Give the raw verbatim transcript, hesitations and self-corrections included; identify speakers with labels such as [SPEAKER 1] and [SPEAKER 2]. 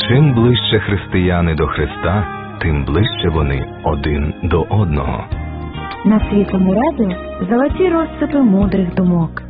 [SPEAKER 1] Чим ближче християни до Христа, тим ближче вони один до одного.
[SPEAKER 2] На Світлому радіо золоті розсипи мудрих думок.